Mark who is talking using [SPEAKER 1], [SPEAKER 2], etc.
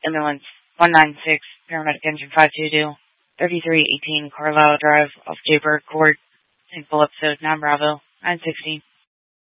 [SPEAKER 1] Ambulance 196, Paramedic Engine 522, 3318 Carlisle Drive off Jayburg Court, St. Philip, Soap, 9 Bravo, 960.